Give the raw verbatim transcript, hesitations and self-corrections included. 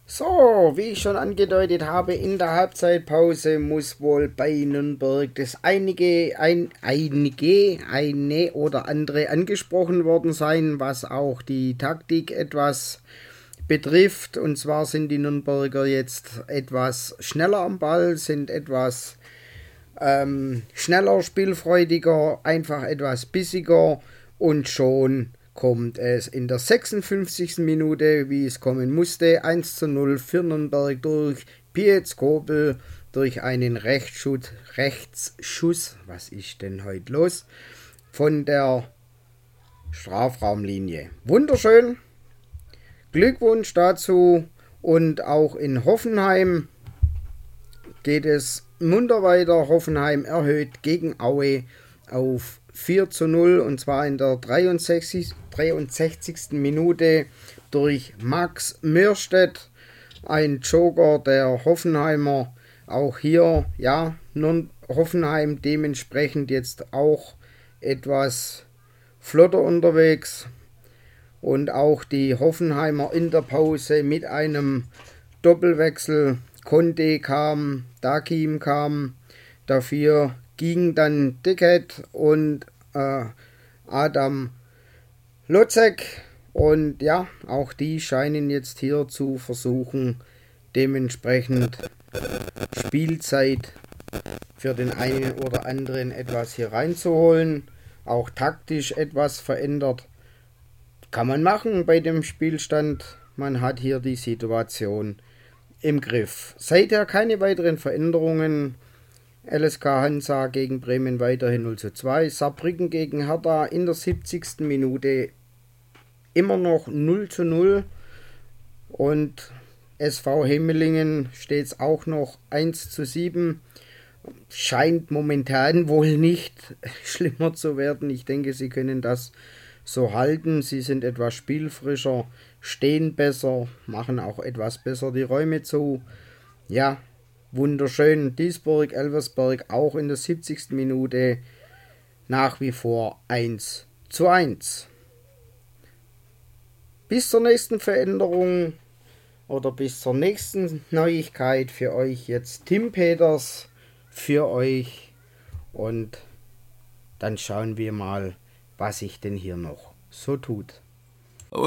So, wie ich schon angedeutet habe, in der Halbzeitpause muss wohl bei Nürnberg das einige, ein, einige, eine oder andere angesprochen worden sein, was auch die Taktik etwas betrifft. Und zwar sind die Nürnberger jetzt etwas schneller am Ball, sind etwas ähm, schneller, spielfreudiger, einfach etwas bissiger und schon kommt es in der sechsundfünfzigsten Minute, wie es kommen musste, eins zu null für Nürnberg durch Pietz Kobel durch einen Rechtsschuss, Rechtsschuss, was ist denn heute los, von der Strafraumlinie. Wunderschön, Glückwunsch dazu und auch in Hoffenheim geht es munter weiter. Hoffenheim erhöht gegen Aue auf vier zu null und zwar in der dreiundsechzigsten Minute durch Max Mirstedt, ein Joker der Hoffenheimer. Auch hier, ja, nun Hoffenheim dementsprechend jetzt auch etwas flotter unterwegs und auch die Hoffenheimer in der Pause mit einem Doppelwechsel. Conte kam, Dakim kam, dafür ging dann Dickett und äh, Adam Lozek und ja, auch die scheinen jetzt hier zu versuchen, dementsprechend Spielzeit für den einen oder anderen etwas hier reinzuholen, auch taktisch etwas verändert. Kann man machen bei dem Spielstand, man hat hier die Situation im Griff. Seither keine weiteren Veränderungen. L S K Hansa gegen Bremen weiterhin null zu zwei. Saarbrücken gegen Hertha in der siebzigsten Minute immer noch null zu null. Und S V Hemmelingen steht es auch noch eins zu sieben. Scheint momentan wohl nicht schlimmer zu werden. Ich denke, sie können das so halten. Sie sind etwas spielfrischer, stehen besser, machen auch etwas besser die Räume zu. Ja, wunderschön. Duisburg, Elversberg auch in der siebzigsten Minute nach wie vor eins zu eins. Bis zur nächsten Veränderung oder bis zur nächsten Neuigkeit für euch jetzt Tim Peters für euch und dann schauen wir mal, was sich denn hier noch so tut.